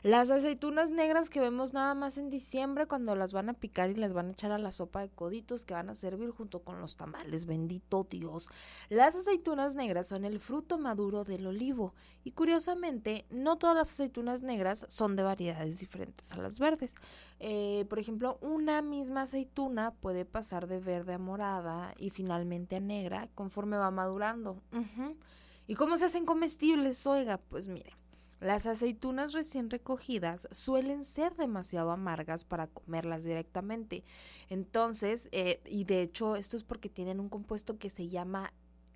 Las aceitunas negras que vemos nada más en diciembre cuando las van a picar y las van a echar a la sopa de coditos que van a servir junto con los tamales, bendito Dios. Las aceitunas negras son el fruto maduro del olivo y curiosamente no todas las aceitunas negras son de variedades diferentes a las verdes. Por ejemplo, una misma aceituna puede pasar de verde a morada y finalmente a negra conforme va madurando. ¿Y cómo se hacen comestibles? Oiga, pues mire. Las aceitunas recién recogidas suelen ser demasiado amargas para comerlas directamente. Entonces, y de hecho esto es porque tienen un compuesto que se llama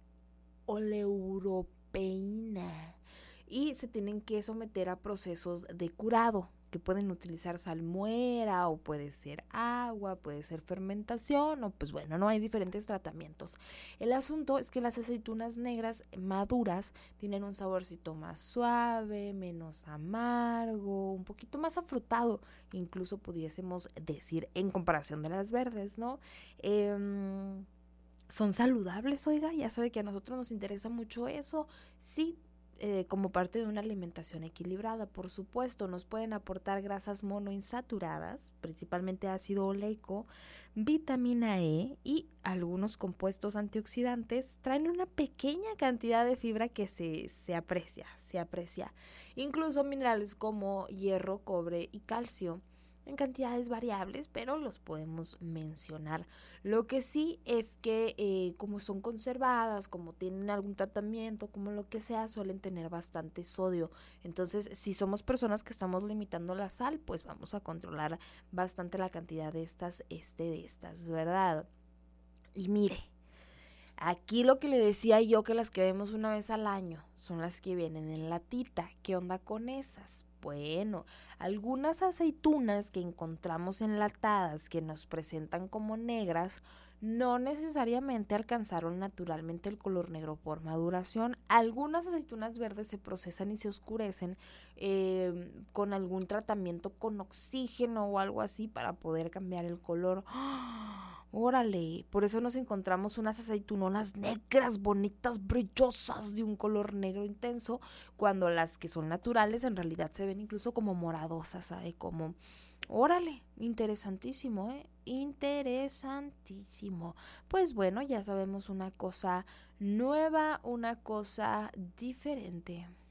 oleuropeína y se tienen que someter a procesos de curado que pueden utilizar salmuera o puede ser agua, puede ser fermentación o pues bueno, no hay diferentes tratamientos. El asunto es que las aceitunas negras maduras tienen un saborcito más suave, menos amargo, un poquito más afrutado, incluso pudiésemos decir en comparación de las verdes, ¿no? Son saludables, oiga, ya sabe que a nosotros nos interesa mucho eso, sí, como parte de una alimentación equilibrada, por supuesto, nos pueden aportar grasas monoinsaturadas, principalmente ácido oleico, vitamina E y algunos compuestos antioxidantes, traen una pequeña cantidad de fibra que se aprecia, incluso minerales como hierro, cobre y calcio, en cantidades variables, pero los podemos mencionar. Lo que sí es que como son conservadas, como tienen algún tratamiento, como lo que sea, suelen tener bastante sodio. Entonces, si somos personas que estamos limitando la sal, pues vamos a controlar bastante la cantidad de estas, ¿verdad? Y mire, aquí lo que le decía yo que las que vemos una vez al año son las que vienen en latita. ¿Qué onda con esas? Bueno, algunas aceitunas que encontramos enlatadas que nos presentan como negras no necesariamente alcanzaron naturalmente el color negro por maduración. Algunas aceitunas verdes se procesan y se oscurecen con algún tratamiento con oxígeno o algo así para poder cambiar el color. Órale, por eso nos encontramos unas aceitunonas negras, bonitas, brillosas, de un color negro intenso, cuando las que son naturales en realidad se ven incluso como moradosas, ¿sabe? Como, órale, interesantísimo, ¿eh? Interesantísimo. Pues bueno, ya sabemos una cosa nueva, una cosa diferente.